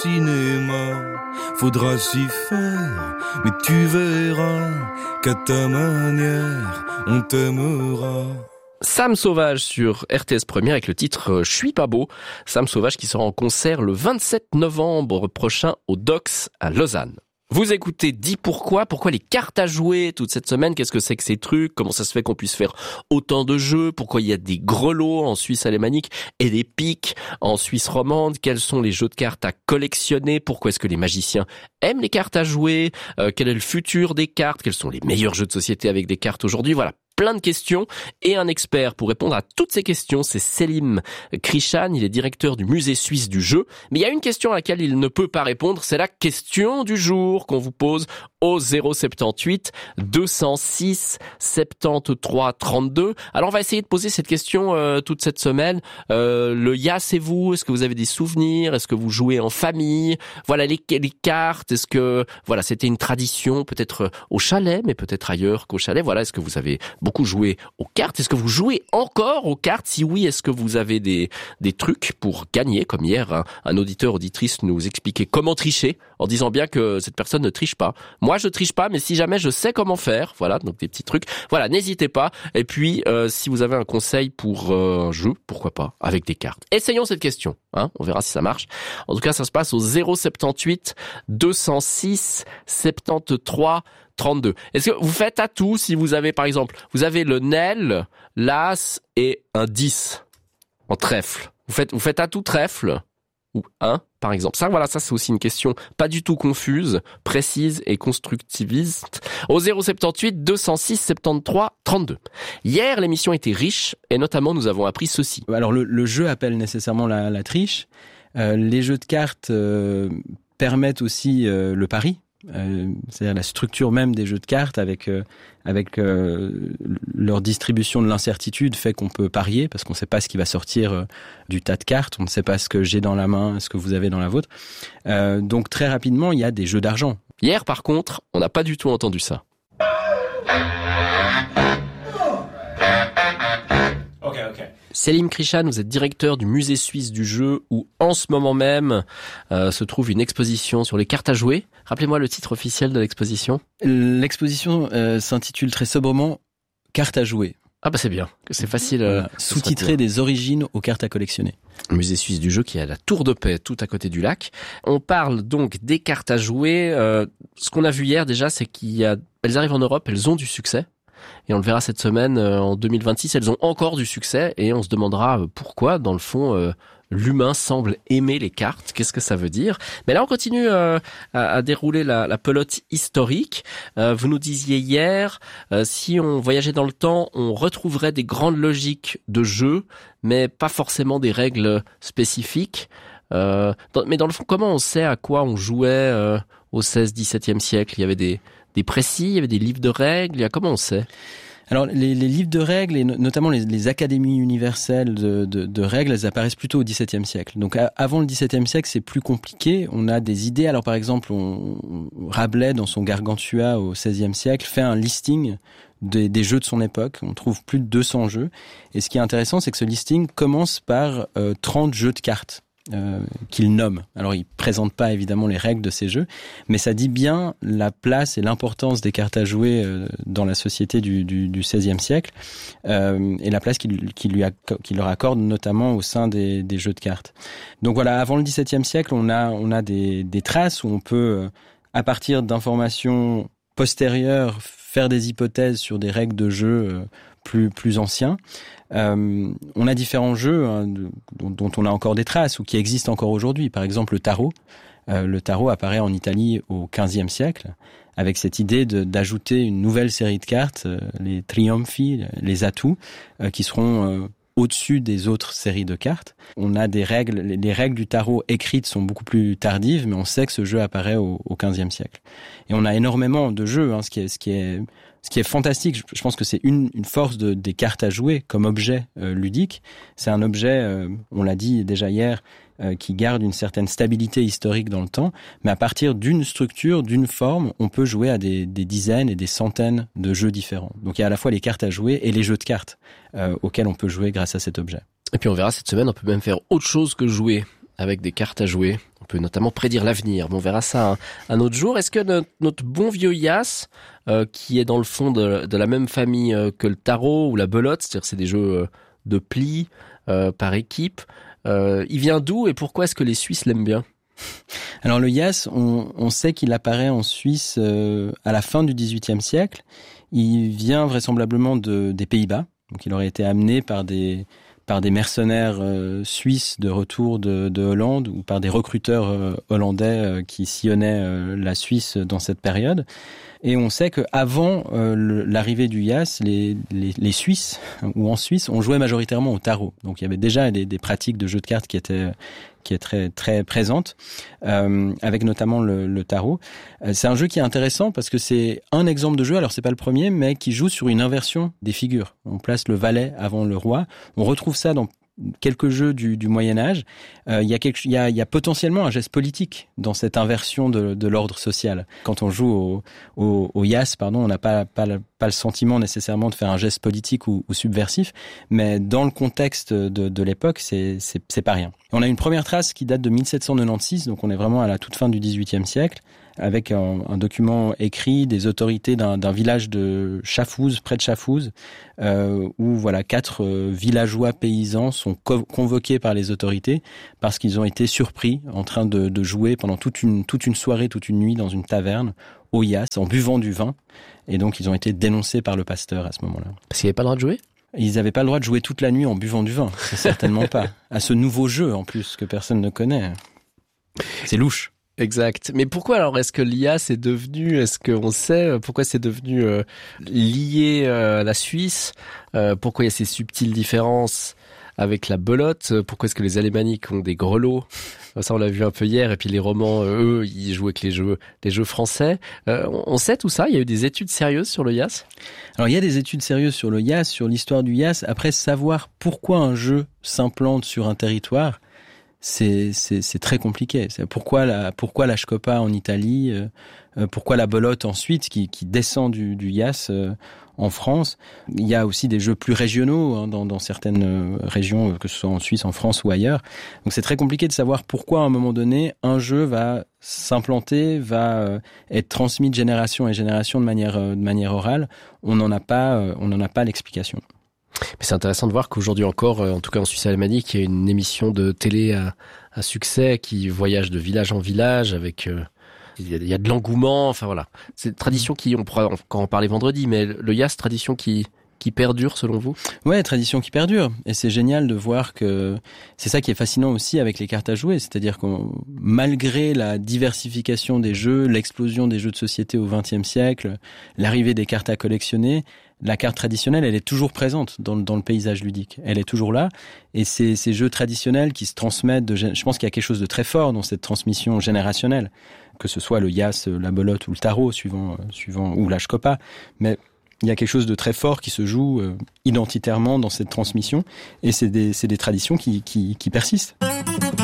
cinéma, faudra s'y faire, mais tu verras qu'à ta manière, on t'aimera. Sam Sauvage sur RTS Première avec le titre « Je suis pas beau ». Sam Sauvage qui sera en concert le 27 novembre prochain au Dox à Lausanne. Vous écoutez Dis pourquoi les cartes à jouer toute cette semaine, qu'est-ce que c'est que ces trucs, comment ça se fait qu'on puisse faire autant de jeux, pourquoi il y a des grelots en Suisse alémanique et des piques en Suisse romande, quels sont les jeux de cartes à collectionner, pourquoi est-ce que les magiciens aiment les cartes à jouer, quel est le futur des cartes, quels sont les meilleurs jeux de société avec des cartes aujourd'hui, voilà. Plein de questions et un expert pour répondre à toutes ces questions, c'est Selim Krishan, il est directeur du musée suisse du jeu. Mais il y a une question à laquelle il ne peut pas répondre, c'est la question du jour qu'on vous pose au 078 206 73 32. Alors on va essayer de poser cette question toute cette semaine. Le ya c'est vous, est-ce que vous avez des souvenirs, est-ce que vous jouez en famille? Voilà les cartes, est-ce que voilà c'était une tradition peut-être au chalet, mais peut-être ailleurs qu'au chalet. Voilà, est-ce que vous avez beaucoup joué aux cartes? Est-ce que vous jouez encore aux cartes? Si oui, est-ce que vous avez des trucs pour gagner? Comme hier, un auditrice nous expliquait comment tricher en disant bien que cette personne ne triche pas. Moi, je triche pas, mais si jamais je sais comment faire, voilà, donc des petits trucs. Voilà, n'hésitez pas. Et puis, si vous avez un conseil pour un jeu, pourquoi pas, avec des cartes. Essayons cette question, hein, on verra si ça marche. En tout cas, ça se passe au 078 206 73 32. Est-ce que vous faites à tout si vous avez, par exemple, vous avez le Nel, l'As et un 10 en trèfle. Vous faites à tout trèfle ou 1, par exemple. Ça, voilà, ça c'est aussi une question pas du tout confuse, précise et constructiviste. Au 078 206 73 32. Hier, l'émission était riche et notamment nous avons appris ceci. Alors le jeu appelle nécessairement la triche. Les jeux de cartes permettent aussi le pari. C'est-à-dire la structure même des jeux de cartes avec leur distribution de l'incertitude fait qu'on peut parier parce qu'on ne sait pas ce qui va sortir du tas de cartes, on ne sait pas ce que j'ai dans la main, ce que vous avez dans la vôtre. Donc très rapidement, il y a des jeux d'argent. Hier, par contre, on n'a pas du tout entendu ça. Selim Krishan, vous êtes directeur du musée suisse du jeu où en ce moment même se trouve une exposition sur les cartes à jouer. Rappelez-moi le titre officiel de l'exposition. L'exposition s'intitule très sobrement « Cartes à jouer ». Ah bah c'est bien, c'est facile. Voilà. Sous-titré des origines aux cartes à collectionner. Le musée suisse du jeu qui est à la Tour de Paix, tout à côté du lac. On parle donc des cartes à jouer. Ce qu'on a vu hier déjà, c'est elles arrivent en Europe, elles ont du succès. Et on le verra cette semaine, en 2026, elles ont encore du succès et on se demandera pourquoi, dans le fond, l'humain semble aimer les cartes. Qu'est-ce que ça veut dire? Mais là, on continue à dérouler la pelote historique. Vous nous disiez hier, si on voyageait dans le temps, on retrouverait des grandes logiques de jeu, mais pas forcément des règles spécifiques. Mais dans le fond, comment on sait à quoi on jouait au 16-17e siècle? Il y avait des précis, il y avait des livres de règles, comment on sait? Alors les livres de règles et notamment les académies universelles de règles, elles apparaissent plutôt au XVIIe siècle. Donc avant le XVIIe siècle, c'est plus compliqué. On a des idées. Alors par exemple, Rabelais dans son Gargantua au XVIe siècle fait un listing des jeux de son époque. On trouve plus de 200 jeux. Et ce qui est intéressant, c'est que ce listing commence par 30 jeux de cartes. Qu'il nomme. Alors, il présente pas évidemment les règles de ces jeux, mais ça dit bien la place et l'importance des cartes à jouer dans la société du XVIe siècle et la place qu'il leur accorde notamment au sein des jeux de cartes. Donc voilà, avant le XVIIe siècle, on a des traces où on peut, à partir d'informations postérieures, faire des hypothèses sur des règles de jeu plus anciens. On a différents jeux dont on a encore des traces ou qui existent encore aujourd'hui. Par exemple, le tarot. Le tarot apparaît en Italie au XVe siècle avec cette idée d'ajouter une nouvelle série de cartes, les trionfi, les atouts, qui seront au-dessus des autres séries de cartes. On a des règles, les règles du tarot écrites sont beaucoup plus tardives, mais on sait que ce jeu apparaît au XVe siècle. Et on a énormément de jeux, ce qui est fantastique. Je pense que c'est une force des cartes à jouer comme objet ludique. C'est un objet, on l'a dit déjà hier, qui garde une certaine stabilité historique dans le temps, mais à partir d'une structure, d'une forme, on peut jouer à des dizaines et des centaines de jeux différents. Donc il y a à la fois les cartes à jouer et les jeux de cartes auxquels on peut jouer grâce à cet objet. Et puis on verra cette semaine, on peut même faire autre chose que jouer avec des cartes à jouer. On peut notamment prédire l'avenir. Bon, on verra ça un autre jour. Est-ce que notre bon vieux Yas, qui est dans le fond de la même famille que le tarot ou la belote, c'est-à-dire c'est des jeux de plis par équipe, il vient d'où et pourquoi est-ce que les Suisses l'aiment bien ? Alors le Yas, on sait qu'il apparaît en Suisse à la fin du XVIIIe siècle. Il vient vraisemblablement des Pays-Bas. Donc il aurait été amené par des mercenaires suisses de retour de Hollande ou par des recruteurs hollandais qui sillonnaient la Suisse dans cette période. Et on sait qu'avant l'arrivée du Yas, les Suisses, ou en Suisse, on jouait majoritairement au tarot. Donc il y avait déjà des pratiques de jeux de cartes qui est très très présente, avec notamment le tarot. C'est un jeu qui est intéressant parce que c'est un exemple de jeu, alors c'est pas le premier, mais qui joue sur une inversion des figures. On place le valet avant le roi. On retrouve ça dans quelques jeux du Moyen-Âge. Il y a potentiellement un geste politique dans cette inversion de l'ordre social. Quand on joue au Yas, on n'a pas le sentiment nécessairement de faire un geste politique ou subversif, mais dans le contexte de l'époque, c'est pas rien. On a une première trace qui date de 1796, donc on est vraiment à la toute fin du XVIIIe siècle, avec un document écrit des autorités d'un village de Schaffhouse, près de Schaffhouse, où 4 villageois paysans sont convoqués par les autorités parce qu'ils ont été surpris en train de jouer pendant toute une soirée, toute une nuit dans une taverne au Yas, en buvant du vin. Et donc ils ont été dénoncés par le pasteur à ce moment-là. Parce qu'ils n'avaient pas le droit de jouer ? Ils n'avaient pas le droit de jouer toute la nuit en buvant du vin, c'est certainement pas. À ce nouveau jeu en plus que personne ne connaît. C'est louche. Exact. Mais pourquoi alors est-ce que l'IAS est devenu, est-ce qu'on sait pourquoi c'est devenu lié à la Suisse ? Pourquoi il y a ces subtiles différences avec la belote ? Pourquoi est-ce que les Alémaniques ont des grelots ? Ça on l'a vu un peu hier, et puis les romans, eux, ils jouent avec les jeux français. On sait tout ça ? Il y a eu des études sérieuses sur le Yas ? Alors il y a des études sérieuses sur le Yas, sur l'histoire du Yas. Après, savoir pourquoi un jeu s'implante sur un territoire, c'est très compliqué. C'est pourquoi la Shkopa en Italie, pourquoi la belote ensuite qui descend du Yas en France. Il y a aussi des jeux plus régionaux dans certaines régions, que ce soit en Suisse, en France ou ailleurs. Donc c'est très compliqué de savoir pourquoi à un moment donné un jeu va s'implanter, va être transmis de génération en génération de manière orale. On n'en a pas l'explication. Mais c'est intéressant de voir qu'aujourd'hui encore, en tout cas en Suisse alémanique, il y a une émission de télé à succès qui voyage de village en village avec... il y a de l'engouement, enfin voilà. C'est une tradition on pourra encore en parler vendredi, mais le Yas, tradition qui perdure selon vous ? Ouais, tradition qui perdure. Et c'est génial de voir que c'est ça qui est fascinant aussi avec les cartes à jouer. C'est-à-dire que malgré la diversification des jeux, l'explosion des jeux de société au XXe siècle, l'arrivée des cartes à collectionner, la carte traditionnelle, elle est toujours présente dans le paysage ludique. Elle est toujours là. Et ces jeux traditionnels qui se transmettent, je pense qu'il y a quelque chose de très fort dans cette transmission générationnelle. Que ce soit le Yas, la belote ou le tarot, suivant ou la Shkopa. Mais il y a quelque chose de très fort qui se joue identitairement dans cette transmission. Et c'est des traditions qui persistent.